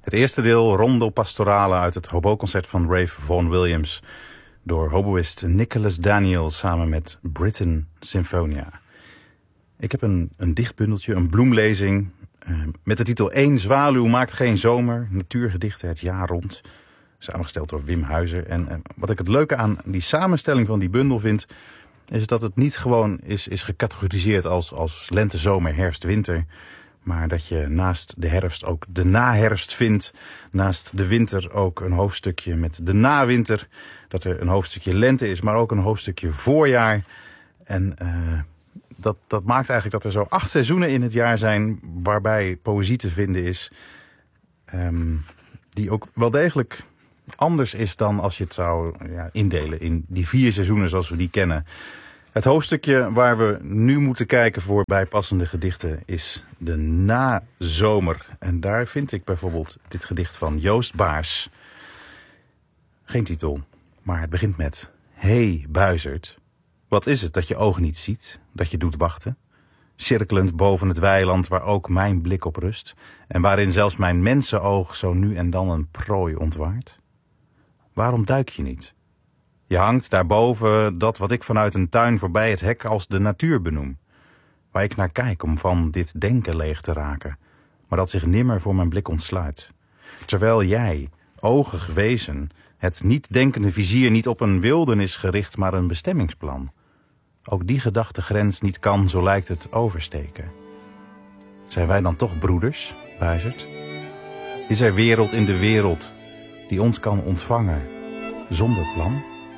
Het eerste deel Rondo Pastorale uit het hoboconcert van Ralph Vaughan Williams door hoboïst Nicholas Daniel samen met Britain Symphonia. Ik heb een dichtbundeltje, een bloemlezing met de titel 1 zwaluw maakt geen zomer, natuurgedichten het jaar rond, samengesteld door Wim Huizer. En wat ik het leuke aan die samenstelling van die bundel vind, is dat het niet gewoon is gecategoriseerd als lente, zomer, herfst, winter, maar dat je naast de herfst ook de naherfst vindt. Naast de winter ook een hoofdstukje met de nawinter. Dat er een hoofdstukje lente is, maar ook een hoofdstukje voorjaar. En dat maakt eigenlijk dat er zo 8 seizoenen in het jaar zijn waarbij poëzie te vinden is. Die ook wel degelijk anders is dan als je het zou indelen in die 4 seizoenen zoals we die kennen. Het hoofdstukje waar we nu moeten kijken voor bijpassende gedichten is de nazomer. En daar vind ik bijvoorbeeld dit gedicht van Joost Baars. Geen titel, maar het begint met: Hey Buizerd, wat is het dat je ogen niet ziet, dat je doet wachten? Cirkelend boven het weiland waar ook mijn blik op rust en waarin zelfs mijn mensenoog zo nu en dan een prooi ontwaart. Waarom duik je niet? Je hangt daarboven dat wat ik vanuit een tuin voorbij het hek als de natuur benoem. Waar ik naar kijk om van dit denken leeg te raken, maar dat zich nimmer voor mijn blik ontsluit. Terwijl jij, oogig wezen, het niet-denkende vizier niet op een wildernis gericht, maar een bestemmingsplan. Ook die gedachtegrens niet kan, zo lijkt het, oversteken. Zijn wij dan toch broeders, Buizerd? Is er wereld in de wereld die ons kan ontvangen zonder plan?